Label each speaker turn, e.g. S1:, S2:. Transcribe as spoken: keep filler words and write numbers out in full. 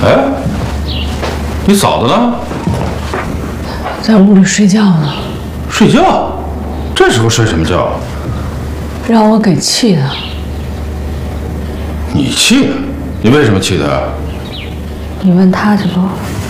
S1: 哎，你嫂子呢？
S2: 在屋里睡觉呢。
S1: 睡觉？这时候睡什么觉？
S2: 让我给气的。
S1: 你气的？你为什么气他？
S2: 你问他去吧。